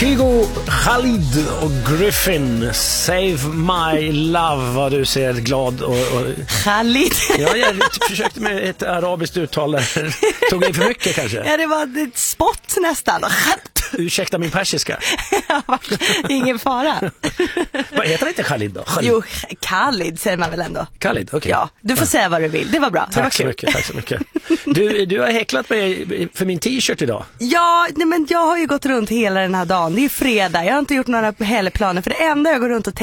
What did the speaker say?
Kygo, Khalid och Griffin, Save My Love. Vad du ser glad och... Khalid. Ja, jag försökte med ett arabiskt uttal där. Tog i för mycket kanske? Ja, det var ett spott nästan. Ursäkta min persiska. Ingen fara. Vad heter det inte Khalid då? Khalid. Jo, Khalid säger man väl ändå. Khalid, okej. Okay. Ja, du får säga vad du vill. Det var bra. Tack så mycket, tack så mycket. Du har häcklat mig för min t-shirt idag. Ja, nej, men jag har ju gått runt hela den här dagen. Det är fredag. Jag har inte gjort några helgplaner. För det enda jag går runt och